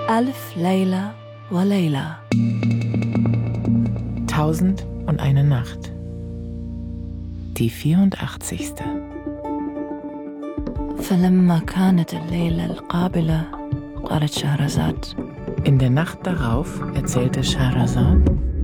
Alf Layla wa Layla. 1001 Nacht. Die 84. فلما كانت الليلة القابلة قالت شهرزاد. In der Nacht darauf erzählte Scheherazade: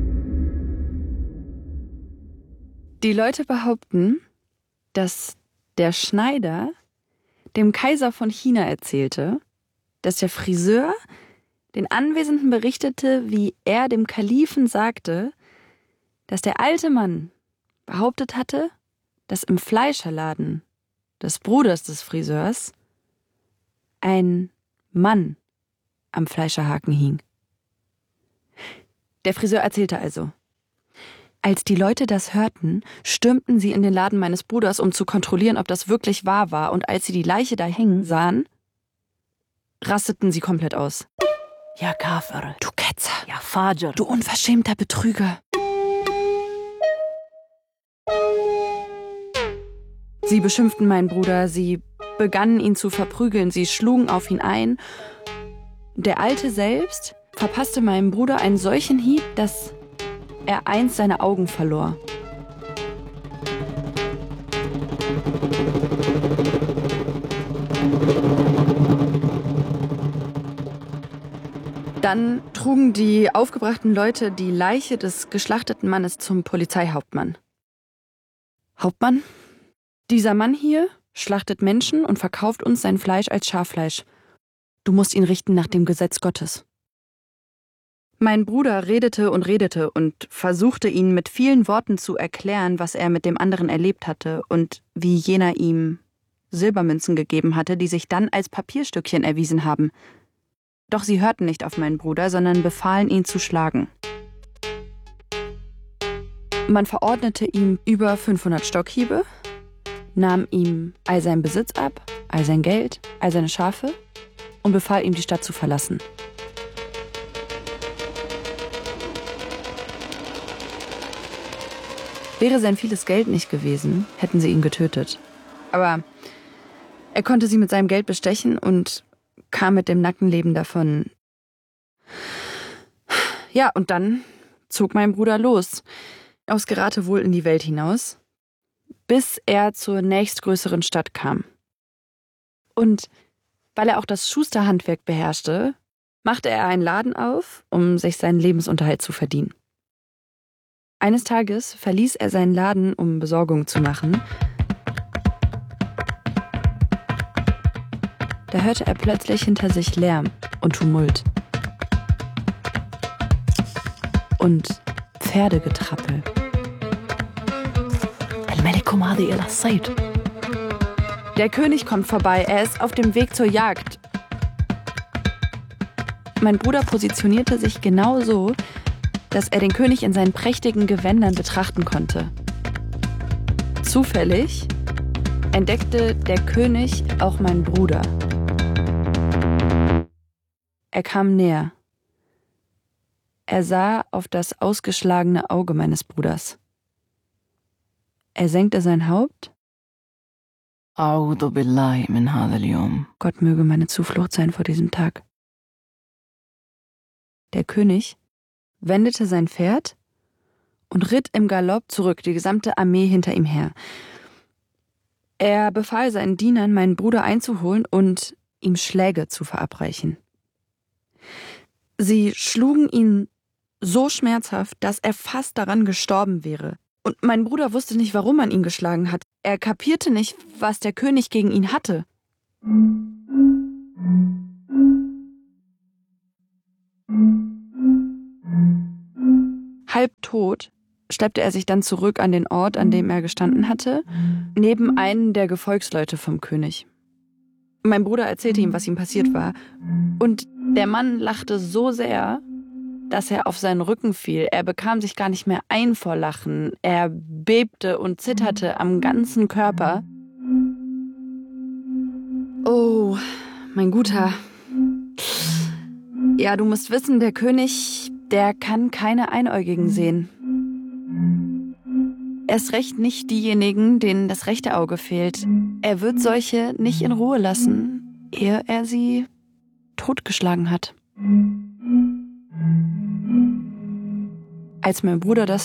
Die Leute behaupten, dass der Schneider dem Kaiser von China erzählte, dass der Friseur den Anwesenden berichtete, wie er dem Kalifen sagte, dass der alte Mann behauptet hatte, dass im Fleischerladen des Bruders des Friseurs ein Mann am Fleischerhaken hing. Der Friseur erzählte also: Als die Leute das hörten, stürmten sie in den Laden meines Bruders, um zu kontrollieren, ob das wirklich wahr war, und als sie die Leiche da hängen sahen, rasteten sie komplett aus. Ja Kafir, Du Ketzer, ja Fajr, du unverschämter Betrüger. Sie beschimpften meinen Bruder, sie begannen ihn zu verprügeln, sie schlugen auf ihn ein. Der Alte selbst verpasste meinem Bruder einen solchen Hieb, dass er eins seiner Augen verlor. Dann trugen die aufgebrachten Leute die Leiche des geschlachteten Mannes zum Polizeihauptmann. Hauptmann, dieser Mann hier schlachtet Menschen und verkauft uns sein Fleisch als Schaffleisch. Du musst ihn richten nach dem Gesetz Gottes. Mein Bruder redete und versuchte ihn mit vielen Worten zu erklären, was er mit dem anderen erlebt hatte und wie jener ihm Silbermünzen gegeben hatte, die sich dann als Papierstückchen erwiesen haben. Doch sie hörten nicht auf meinen Bruder, sondern befahlen ihn zu schlagen. Man verordnete ihm über 500 Stockhiebe, nahm ihm all seinen Besitz ab, all sein Geld, all seine Schafe und befahl ihm, die Stadt zu verlassen. Wäre sein vieles Geld nicht gewesen, hätten sie ihn getötet. Aber er konnte sie mit seinem Geld bestechen und kam mit dem Nackenleben davon. Ja, und dann zog mein Bruder los, aufs Geratewohl in die Welt hinaus, bis er zur nächstgrößeren Stadt kam. Und weil er auch das Schusterhandwerk beherrschte, machte er einen Laden auf, um sich seinen Lebensunterhalt zu verdienen. Eines Tages verließ er seinen Laden, um Besorgung zu machen. Da hörte er plötzlich hinter sich Lärm und Tumult. Und Pferdegetrappel. Der König kommt vorbei, er ist auf dem Weg zur Jagd. Mein Bruder positionierte sich genau so, dass er den König in seinen prächtigen Gewändern betrachten konnte. Zufällig entdeckte der König auch meinen Bruder. Er kam näher. Er sah auf das ausgeschlagene Auge meines Bruders. Er senkte sein Haupt. A'udhu billahi min hadha al-yawm. Gott möge meine Zuflucht sein vor diesem Tag. Der König wendete sein Pferd und ritt im Galopp zurück, die gesamte Armee hinter ihm her. Er befahl seinen Dienern, meinen Bruder einzuholen und ihm Schläge zu verabreichen. Sie schlugen ihn so schmerzhaft, dass er fast daran gestorben wäre. Und mein Bruder wusste nicht, warum man ihn geschlagen hat. Er kapierte nicht, was der König gegen ihn hatte. Halbtot schleppte er sich dann zurück an den Ort, an dem er gestanden hatte, neben einen der Gefolgsleute vom König. Mein Bruder erzählte ihm, was ihm passiert war. Und der Mann lachte so sehr, dass er auf seinen Rücken fiel. Er bekam sich gar nicht mehr ein vor Lachen. Er bebte und zitterte am ganzen Körper. Oh, mein Guter. Ja, du musst wissen, der König, der kann keine Einäugigen sehen. Erst recht nicht diejenigen, denen das rechte Auge fehlt. Er wird solche nicht in Ruhe lassen, ehe er sie totgeschlagen hat. Als mein Bruder das